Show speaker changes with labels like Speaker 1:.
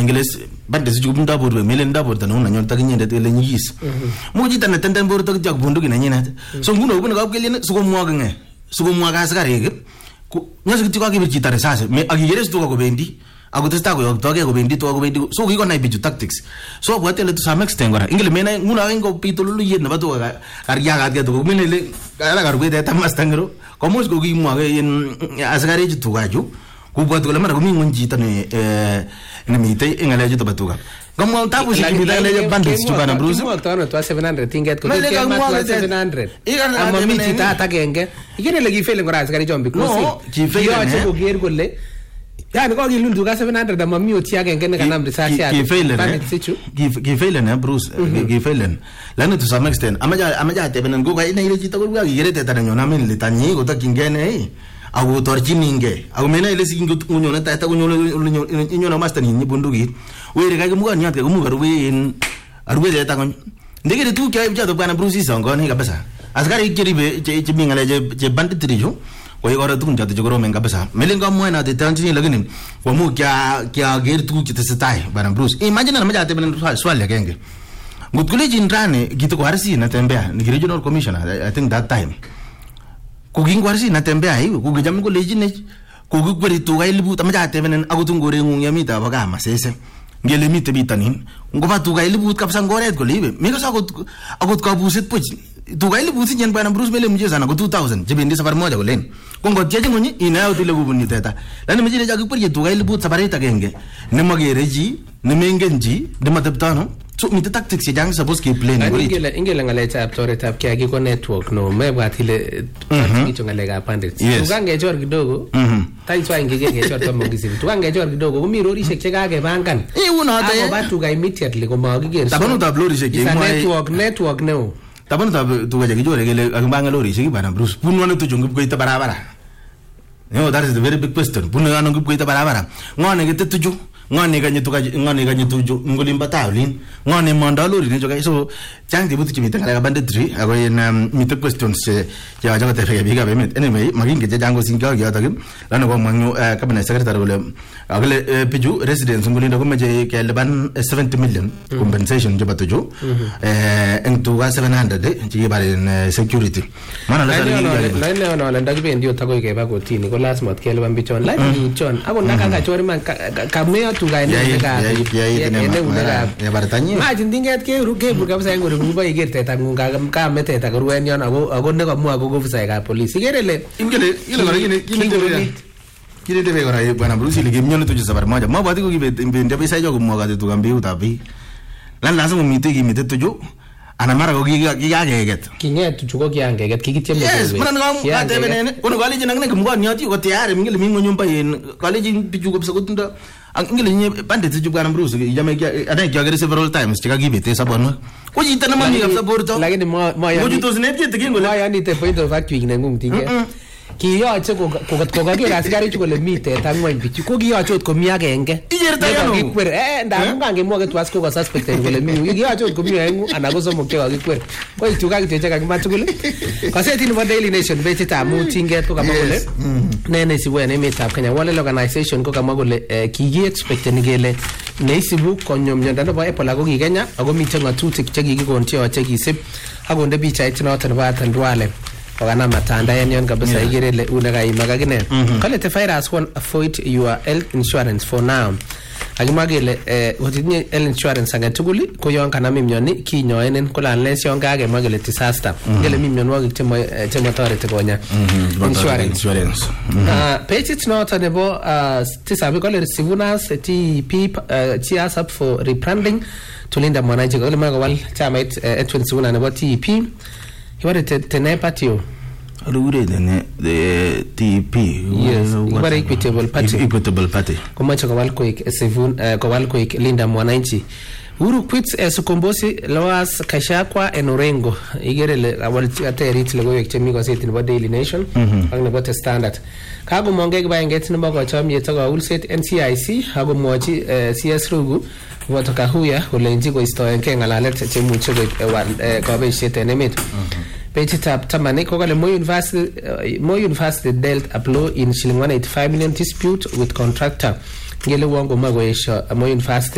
Speaker 1: ingeles bande si jubunda borwe melen da borta no nanyo takinyende tele nyis mo jita na tenden borta jak bunduki na nyina so nguno ubun ga kele sugo mwaga nge sugo mwaga askari ke nyaso kitiko ke bichita resase me agigere sto ko bendi agutesta ko yotoke ko bendi to ko bendi so ko na bichu tactics so ko tele to some extent ngora ingele mena nguna ngo pitulu yedna bato ga karya ga to ko menele kala garwe de tamastangro como es ko gi mwaga en askari jitu gaju kubwa to lemara kumi ngunji tane mite ingale jito batuga como tabu si kimita le bandits chubana bruce
Speaker 2: mo to no to 700 tinget ko ke ma 700 amma miti ta genge igene le gifele ngora askari jombi ko si yo chugo ger golle yani ko gi lundu ga 700 amma mi oti agenge ne kanam research ya
Speaker 1: gifele ne bruce gifele lana to some extent amaja tebenen go ga ina ile jito go ga girete tanyo na men le tanyi go ta kingene awu torchininge awu mena ile singo unyona tata unyona master ni bundugi were ga muga nyat ga muga ruwe arwe de ta kon ndege tu kya ibja to bana bruce songo ni kabisa askari kiribe che mingale je banditri jo ko yoro tu njata jogoro men kabisa melenga moena de tanchini lagini wa mu kya ger tu che testai bana bruce imagine na maja te benen swali genge ngutkule jindrane gitu ko harsi na tembea ni regional commissioner I think that time kugingwarisi natembea hiyo kugijam ko lejine kugikweri to gailibu tamaja tevenen agutungore ngunya mita baga masese ngele mite bitanin ngoba to gailibu kapsa ngoret ko libe mega sa agut ka buset puch to gailibu sin bana bruce mele mje sana ko 2000 jebendi safar moja ko len ko ngo jeje ngoni ina utile bubuni teta lani mjire jagu purje to gailibu sabareta genge ne magereji ne mengenji de mataptano so mite tactics jang suppose ke play
Speaker 2: ingele ngale tap tore tap kia ko network no mebwa tile kicho ngale ga pandit tugange jor kidogo tai swa ingege jor to mongisi tugange jor kidogo kumiro rishek che kage bangan
Speaker 1: una ta
Speaker 2: ko batu ga immediately ko magiger
Speaker 1: tabano tablo rishek ke
Speaker 2: network no
Speaker 1: tabano tab tugaje ki jore gele agmbanga lo rishek bana bruce punwana to jongu ko ita barabara no that is the very big question punwana ngu ko ita barabara ngone ke tetuju ngone ganye tuju ngolimba tawlin ngone mondalori ne joga so chang dibutu chimita ngala banditri ago en mite questions ya jaga te fega biga bemet anyway maginge jango singa ya tagim lana ko mangu cabinet secretary wala agle piju residence ngolinda ko meje ke leban 70 million compensation jabatu jo en to 700 ji bare security mana la
Speaker 2: no ndagi ndio tago ke ba ko tini ko last month ke leban bichon la ni chon ago nakanga chori man kameo tuga ene
Speaker 1: ya bartanye
Speaker 2: ma jindinget ke ruke burga basa ngore buba igerte ta ngunga ka mete ta ruwen yon ago ne ko mu ago go basa ga police gerele ingele kile
Speaker 1: debe gora bana bruce ile gemnyo to sabar moja ma bati ko gibe ndebe basa jogo mo ga tu gambi utabi lan lazima mite to jo ana mara ko giga geget
Speaker 2: kinget chuko kiangeget kikitembe
Speaker 1: yes mana ngam ka tebenen kono college nang ne kumgo nyoti ko tiare mingile mingo nyumba yen college pichu ko sakutunda angile nye bande tu bana bruce jame ada jagere several times chika gibete sabon ko jita na mami gap saborto
Speaker 2: lakini mo
Speaker 1: juto snapchat kingo
Speaker 2: la yani te point of fact wingi ngum tinge ki yo che ko ga askari chuko le mite tangwa impichu ko gi yo chot ko mi agenge
Speaker 1: ijerta yo
Speaker 2: gikwer nda ngange mo ga twas ko suspect ngole mi gi yo chot ko mi engu anago so mo ke ga gikwer ko ituka giteche ga matugule ko se tin Daily Nation bete ta mu tinge to kama gole nene si wene meta Kenya wale organization ko kama gole ki gi expect ni gele ne sibu konyom nyanda no ba epola go gi Kenya ago mi tenga tutik che gi kontio che gi sip agonde bicha itinotan ba tandwale ogana matanda yan kabisa igirele unaga imagagine kale te virus one avoid your health insurance for now agimagele wotini health insurance angatuguli ko yon kana mimyoni kinyoenen ko lan les yon gage magele disaster gele mimyon wagi temo torete konya insurance page it not anebo tisabi kole resivunas TP tias up for rebranding tulinda mwanaji kole magawal chamait etwensuna nebo TP Iware tenepatio.
Speaker 1: Rure the TP.
Speaker 2: Yes. Iware Equitable Party. Kumacha kawal koik Linda Mwananchi. Uru quits sukombosi Loas Kashakwa Enorengo. Igere awal aterit lego yekchemi ko set in Daily Nation. Ang nebo standard. Kago mongege ba ngeti no ko cham yetago ulset NCIC hago mochi CS Rugu. Watoka huya ulenji ko istoyen ke ngalalet che muche ko be shete nemet page tap tamane ko kale Mo University dealt a blow in shilling 185 million dispute with contractor ngele wango mago Mo University